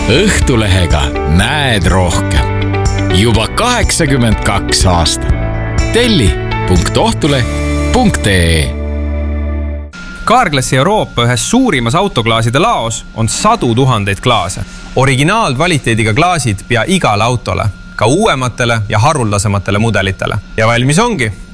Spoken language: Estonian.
Õhtulehega näed rohkem. Juba 82 aastat. telli.ohtuleh.ee Carglassi Euroopa ühes suurimas autoklaaside laos on 100 000 klaase. Originaalkvaliteediga klaasid pea igale autole, ka uuematele ja haruldasematele mudelitele. Ja valmis ongi.